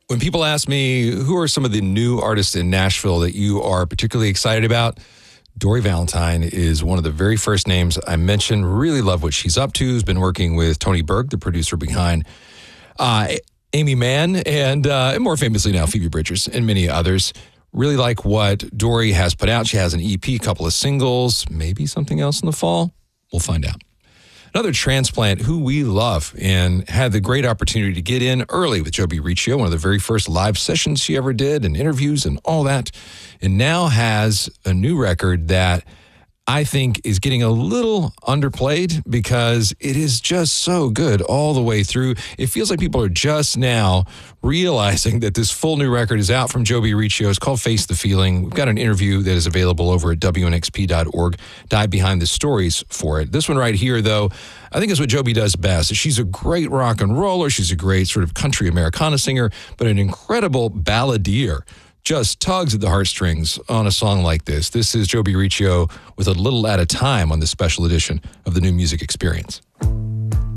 When people ask me who are some of the new artists in Nashville that you are particularly excited about, Dory Valentine is one of the very first names I mentioned. Really love what she's up to. Has been working with Tony Berg, the producer behind Amy Mann, and more famously now Phoebe Bridgers and many others. Really like what Dory has put out. She has an EP, a couple of singles, maybe something else in the fall. We'll find out. Another transplant who we love and had the great opportunity to get in early with Joby Riccio, one of the very first live sessions she ever did and interviews and all that, and now has a new record that I think is getting a little underplayed because it is just so good all the way through. It feels like people are just now realizing that this full new record is out from Joby Riccio. It's called Face the Feeling. We've got an interview that is available over at WNXP.org. Dive behind the stories for it. This one right here, though, I think is what Joby does best. She's a great rock and roller. She's a great sort of country Americana singer, but an incredible balladeer. Just tugs at the heartstrings on a song like this. This is Joby Riccio with A Little at a Time on this special edition of the New Music Experience.